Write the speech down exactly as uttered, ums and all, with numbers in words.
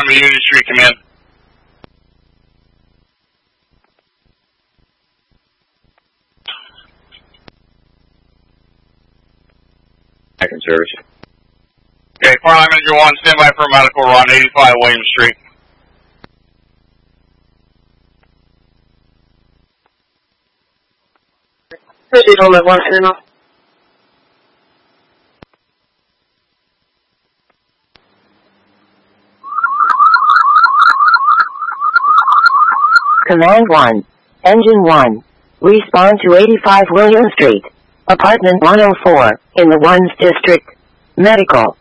from Union Street, command. Back in service. Okay, Frontline Manager one, stand by for a medical. We're on eighty-five William Street. Proceed, hold at one, in and off. Command one, Engine one, respond to eighty-five William Street, Apartment one oh four, in the ones District, Medical.